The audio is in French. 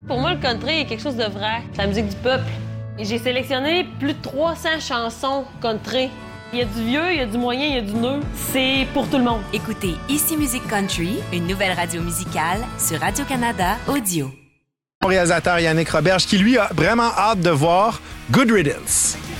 Pour moi, le country est quelque chose de vrai. C'est la musique du peuple. Et j'ai sélectionné plus de 300 chansons country. Il y a du vieux, il y a du moyen, il y a du neuf. C'est pour tout le monde. Écoutez Ici Musique Country, une nouvelle radio musicale sur Radio-Canada Audio. Mon réalisateur Yannick Roberge qui, lui, a vraiment hâte de voir Good Riddance.